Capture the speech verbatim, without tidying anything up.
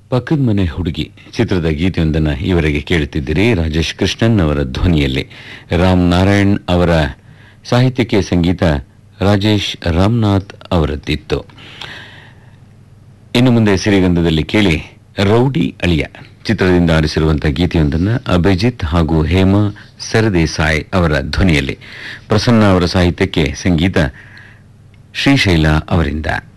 ಪಕ್ಕದ ಮನೆ ಹುಡುಗಿ ಚಿತ್ರದ ಗೀತೆಯೊಂದನ್ನು ಈವರೆಗೆ ಕೇಳುತ್ತಿದ್ದೀರಿ. ರಾಜೇಶ್ ಕೃಷ್ಣನ್ ಅವರ ಧ್ವನಿಯಲ್ಲಿ. ರಾಮ್ ನಾರಾಯಣ್ ಅವರ ಸಾಹಿತ್ಯಕ್ಕೆ ಸಂಗೀತ ರಾಜೇಶ್ ರಾಮನಾಥ್ ಅವರದ್ದಿತ್ತು. ಇನ್ನು ಮುಂದೆ ಸಿರಿಗಂಧದಲ್ಲಿ ಕೇಳಿ ರೌಡಿ ಅಳಿಯ ಚಿತ್ರದಿಂದ ಆರಿಸಿರುವಂತಹ ಗೀತೆಯೊಂದನ್ನು ಅಭಿಜಿತ್ ಹಾಗೂ ಹೇಮಾ ಸರದೇಸಾಯಿ ಅವರ ಧ್ವನಿಯಲ್ಲಿ. ಪ್ರಸನ್ನ ಅವರ ಸಾಹಿತ್ಯಕ್ಕೆ ಸಂಗೀತ ಶ್ರೀಶೈಲ ಅವರಿಂದ.